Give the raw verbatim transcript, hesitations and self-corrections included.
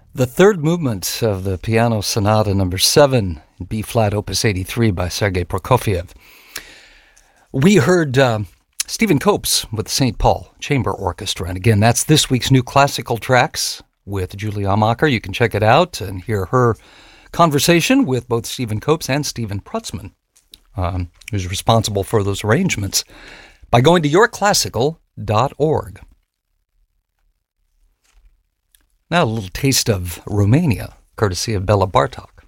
The third movement of the Piano Sonata number seven, in B-flat, opus eighty-three by Sergei Prokofiev. We heard uh, Stephen Copes with the Saint Paul Chamber Orchestra. And again, that's this week's New Classical Tracks with Julie Amacher. You can check it out and hear her conversation with both Stephen Copes and Stephen Prutzman, um, who's responsible for those arrangements, by going to your classical dot org. Now a little taste of Romania, courtesy of Bela Bartok.